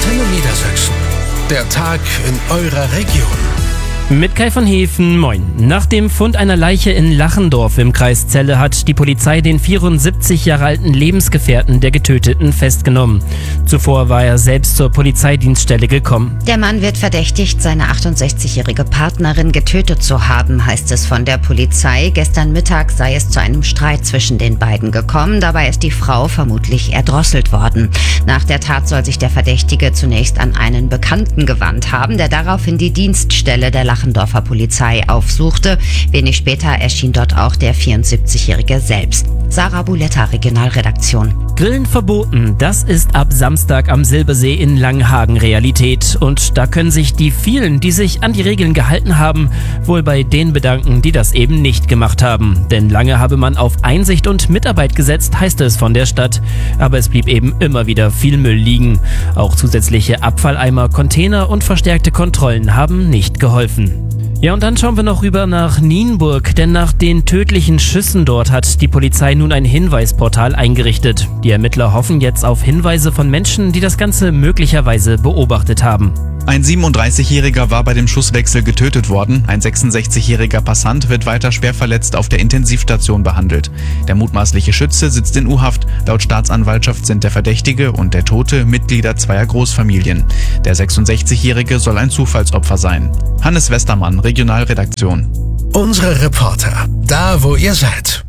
Antenne Niedersachsen. Der Tag in eurer Region. Mit Kai von Hefen, moin. Nach dem Fund einer Leiche in Lachendorf im Kreis Celle hat die Polizei den 74 Jahre alten Lebensgefährten der Getöteten festgenommen. Zuvor war er selbst zur Polizeidienststelle gekommen. Der Mann wird verdächtigt, seine 68-jährige Partnerin getötet zu haben, heißt es von der Polizei. Gestern Mittag sei es zu einem Streit zwischen den beiden gekommen. Dabei ist die Frau vermutlich erdrosselt worden. Nach der Tat soll sich der Verdächtige zunächst an einen Bekannten gewandt haben, der daraufhin die Dienststelle der Lachendorfer Polizei aufsuchte. Wenig später erschien dort auch der 74-Jährige selbst. Sarah Buletta, Regionalredaktion. Grillen verboten, das ist ab Samstag am Silbersee in Langhagen Realität. Und da können sich die vielen, die sich an die Regeln gehalten haben, wohl bei denen bedanken, die das eben nicht gemacht haben. Denn lange habe man auf Einsicht und Mitarbeit gesetzt, heißt es von der Stadt. Aber es blieb eben immer wieder viel Müll liegen. Auch zusätzliche Abfalleimer, Container und verstärkte Kontrollen haben nicht geholfen. Ja, und dann schauen wir noch rüber nach Nienburg, denn nach den tödlichen Schüssen dort hat die Polizei nun ein Hinweisportal eingerichtet. Die Ermittler hoffen jetzt auf Hinweise von Menschen, die das Ganze möglicherweise beobachtet haben. Ein 37-Jähriger war bei dem Schusswechsel getötet worden. Ein 66-jähriger Passant wird weiter schwer verletzt auf der Intensivstation behandelt. Der mutmaßliche Schütze sitzt in U-Haft. Laut Staatsanwaltschaft sind der Verdächtige und der Tote Mitglieder zweier Großfamilien. Der 66-Jährige soll ein Zufallsopfer sein. Hannes Westermann, Regionalredaktion. Unsere Reporter, da wo ihr seid.